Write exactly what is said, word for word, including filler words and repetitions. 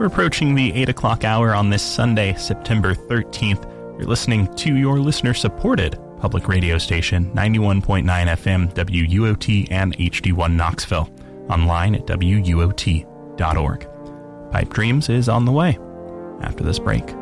We're approaching the eight o'clock hour on this Sunday, September thirteenth. You're listening to your listener-supported public radio station, ninety-one point nine F M, W U O T and H D one Knoxville. Online at W U O T dot org. Pipe Dreams is on the way after this break.